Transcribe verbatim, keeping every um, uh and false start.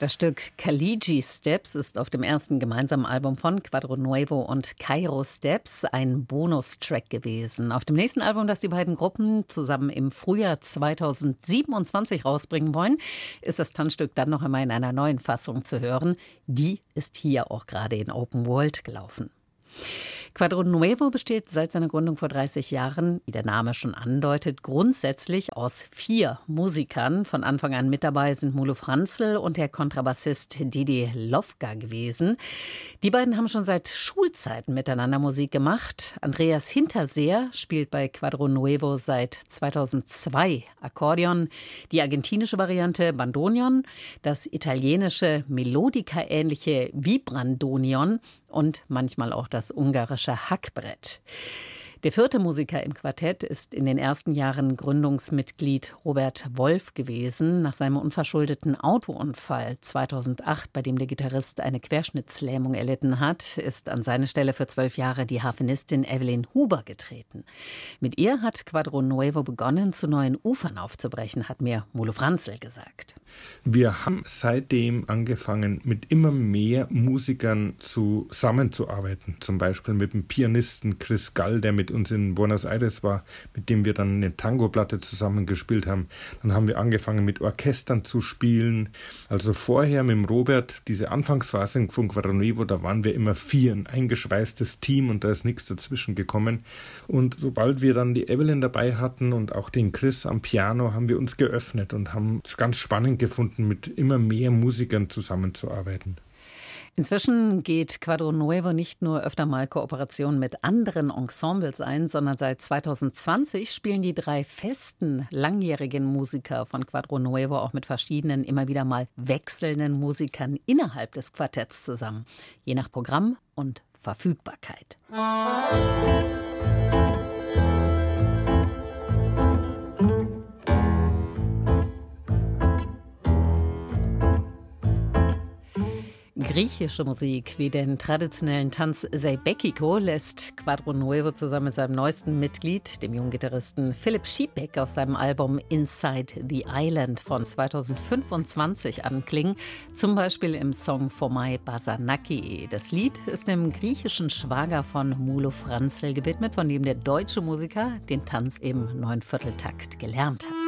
Das Stück Caliggi Steps ist auf dem ersten gemeinsamen Album von Quadro Nuevo und Cairo Steps ein Bonustrack gewesen. Auf dem nächsten Album, das die beiden Gruppen zusammen im Frühjahr zweitausendsiebenundzwanzig rausbringen wollen, ist das Tanzstück dann noch einmal in einer neuen Fassung zu hören. Die ist hier auch gerade in Open World gelaufen. Quadro Nuevo besteht seit seiner Gründung vor dreißig Jahren, wie der Name schon andeutet, grundsätzlich aus vier Musikern. Von Anfang an mit dabei sind Molo Franzl und der Kontrabassist Didi Lovka gewesen. Die beiden haben schon seit Schulzeiten miteinander Musik gemacht. Andreas Hinterseer spielt bei Quadro Nuevo seit zweitausendzwei Akkordeon, die argentinische Variante Bandoneon, das italienische Melodica-ähnliche Vibrandonion und manchmal auch das ungarische Hackbrett. Der vierte Musiker im Quartett ist in den ersten Jahren Gründungsmitglied Robert Wolf gewesen. Nach seinem unverschuldeten Autounfall zweitausendacht, bei dem der Gitarrist eine Querschnittslähmung erlitten hat, ist an seine Stelle für zwölf Jahre die Harfenistin Evelyn Huber getreten. Mit ihr hat Quadro Nuevo begonnen, zu neuen Ufern aufzubrechen, hat mir Molo Franzl gesagt. Wir haben seitdem angefangen, mit immer mehr Musikern zusammenzuarbeiten. Zum Beispiel mit dem Pianisten Chris Gall, der mit uns in Buenos Aires war, mit dem wir dann eine Tango-Platte zusammengespielt haben. Dann haben wir angefangen, mit Orchestern zu spielen. Also vorher mit dem Robert, diese Anfangsphase von Quadro Nuevo, da waren wir immer vier, ein eingeschweißtes Team und da ist nichts dazwischen gekommen. Und sobald wir dann die Evelyn dabei hatten und auch den Chris am Piano, haben wir uns geöffnet und haben es ganz spannend gefunden, mit immer mehr Musikern zusammenzuarbeiten. Inzwischen geht Quadro Nuevo nicht nur öfter mal Kooperationen mit anderen Ensembles ein, sondern seit zweitausendzwanzig spielen die drei festen, langjährigen Musiker von Quadro Nuevo auch mit verschiedenen, immer wieder mal wechselnden Musikern innerhalb des Quartetts zusammen, je nach Programm und Verfügbarkeit. Griechische Musik wie den traditionellen Tanz Seibekiko lässt Quadro Nuevo zusammen mit seinem neuesten Mitglied, dem jungen Gitarristen Philipp Schiebeck, auf seinem Album Inside the Island von zweitausendfünfundzwanzig anklingen, zum Beispiel im Song Phomai Basanaki. Das Lied ist dem griechischen Schwager von Molo Franzl gewidmet, von dem der deutsche Musiker den Tanz im Neunvierteltakt gelernt hat.